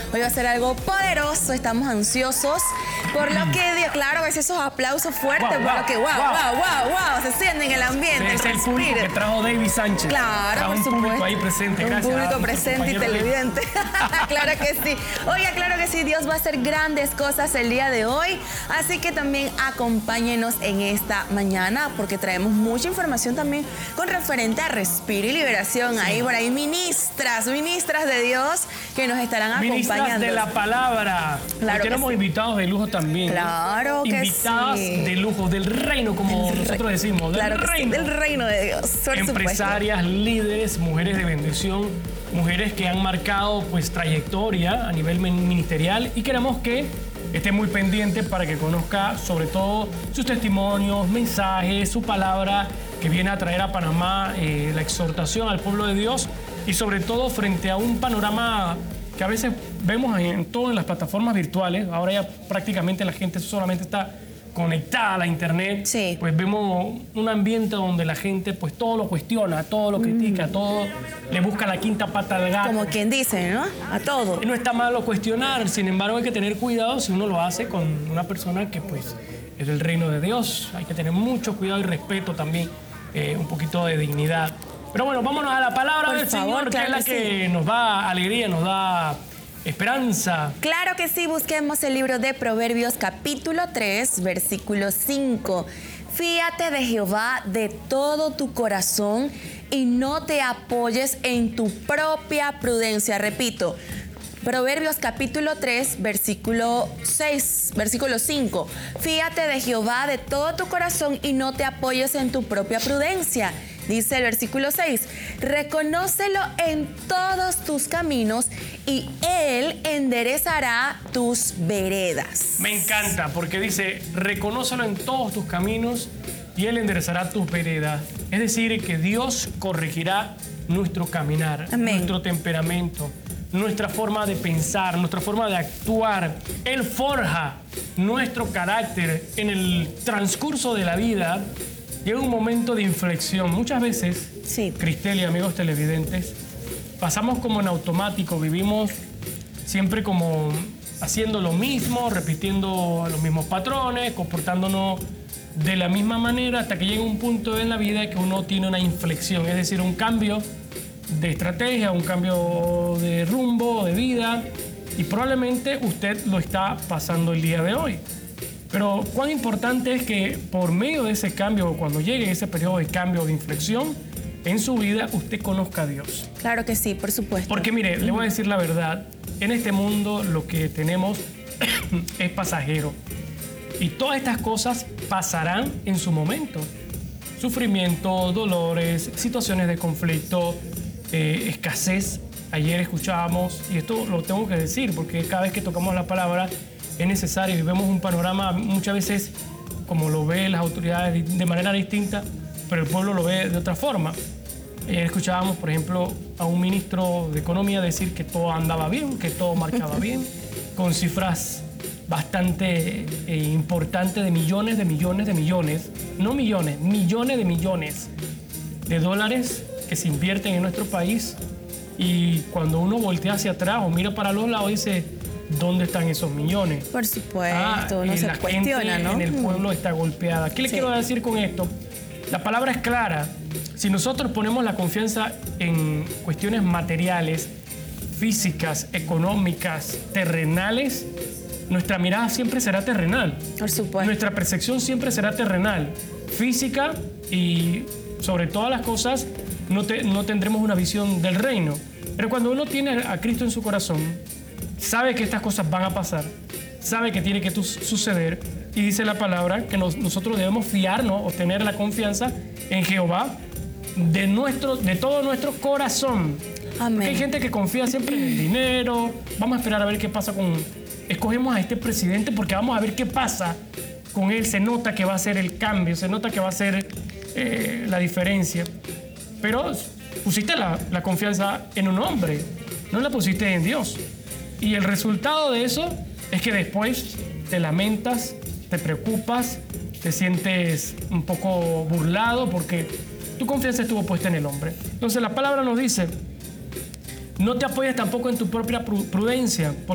Hoy va a ser algo poderoso, estamos ansiosos. Por lo que, claro, que esos aplausos fuertes, por lo que, wow, se siente en el ambiente. Es el público que trajo David Sánchez. Claro, por supuesto. Un público ahí presente, gracias. Un público presente y televidente. Claro que sí. Oiga, claro que sí, Dios va a hacer grandes cosas el día de hoy. Así que también acompáñenos en esta mañana, porque traemos mucha información también con referente a respiro y liberación. Sí. Ahí por ahí ministras de Dios que nos estarán acompañando. Ministras de la palabra. Claro, tenemos invitados de lujo también. Claro que invitadas de lujo, del reino, como nosotros decimos. Claro del reino. Sí, del reino de Dios. Empresarias, líderes, mujeres de bendición, mujeres que han marcado pues trayectoria a nivel ministerial, y queremos que esté muy pendiente para que conozca sobre todo sus testimonios, mensajes, su palabra que viene a traer a Panamá la exhortación al pueblo de Dios, y sobre todo frente a un panorama que a veces vemos en las plataformas virtuales. Ahora ya prácticamente la gente solamente está conectada a la internet. Sí. Pues vemos un ambiente donde la gente pues todo lo cuestiona, todo lo critica, todo le busca la quinta pata al gato. Como quien dice, ¿no? A todo. No está malo cuestionar, sin embargo hay que tener cuidado si uno lo hace con una persona que pues es del reino de Dios. Hay que tener mucho cuidado y respeto también, un poquito de dignidad. Pero bueno, vámonos a la palabra del Señor, que es la que nos da alegría, nos da esperanza. Claro que sí, busquemos el libro de Proverbios capítulo 3, versículo 5. Fíate de Jehová de todo tu corazón y no te apoyes en tu propia prudencia. Repito, Proverbios capítulo 3, versículo 5. Fíate de Jehová de todo tu corazón y no te apoyes en tu propia prudencia. Dice el versículo 6, reconócelo en todos tus caminos y Él enderezará tus veredas. Me encanta, porque dice, reconócelo en todos tus caminos y Él enderezará tus veredas. Es decir, que Dios corregirá nuestro caminar, Amén. Nuestro temperamento, nuestra forma de pensar, nuestra forma de actuar. Él forja nuestro carácter en el transcurso de la vida. Llega un momento de inflexión. Muchas veces, sí, Cristel y amigos televidentes, pasamos como en automático, vivimos siempre como haciendo lo mismo, repitiendo los mismos patrones, comportándonos de la misma manera, hasta que llega un punto en la vida que uno tiene una inflexión, es decir, un cambio de estrategia, un cambio de rumbo, de vida, y probablemente usted lo está pasando el día de hoy. Pero cuán importante es que por medio de ese cambio, cuando llegue ese periodo de cambio, de inflexión en su vida, usted conozca a Dios. Claro que sí, por supuesto. Porque mire, le voy a decir la verdad, en este mundo lo que tenemos es pasajero. Y todas estas cosas pasarán en su momento. Sufrimiento, dolores, situaciones de conflicto, escasez. Ayer escuchábamos, y esto lo tengo que decir, porque cada vez que tocamos la palabra es necesario, y vemos un panorama muchas veces como lo ven las autoridades de manera distinta, pero el pueblo lo ve de otra forma. Escuchábamos, por ejemplo, a un ministro de Economía decir que todo andaba bien, que todo marchaba bien, con cifras bastante importantes de millones, no millones, millones de millones de dólares que se invierten en nuestro país, y cuando uno voltea hacia atrás o mira para los lados dice, ¿dónde están esos millones? Por supuesto, no se cuestiona, ¿no? En el pueblo está golpeada. ¿Qué le quiero decir con esto? La palabra es clara. Si nosotros ponemos la confianza en cuestiones materiales, físicas, económicas, terrenales, nuestra mirada siempre será terrenal. Por supuesto. Nuestra percepción siempre será terrenal, física, y sobre todas las cosas no tendremos una visión del reino. Pero cuando uno tiene a Cristo en su corazón, sabe que estas cosas van a pasar, sabe que tiene que suceder, y dice la palabra que nosotros debemos fiarnos o tener la confianza en Jehová de todo nuestro corazón. Amén. Porque hay gente que confía siempre en el dinero. Vamos a esperar a ver qué pasa escogemos a este presidente porque vamos a ver qué pasa con él. Se nota que va a ser el cambio, se nota que va a ser la diferencia. Pero pusiste la confianza en un hombre, no la pusiste en Dios. Y el resultado de eso es que después te lamentas, te preocupas, te sientes un poco burlado porque tu confianza estuvo puesta en el hombre. Entonces la palabra nos dice, no te apoyes tampoco en tu propia prudencia,